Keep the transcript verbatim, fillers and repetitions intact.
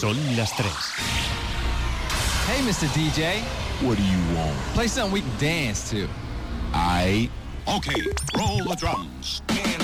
Son las tres. Hey, mister D J. What do you want? Play something we can dance to. Aight. Okay, roll the drums. Man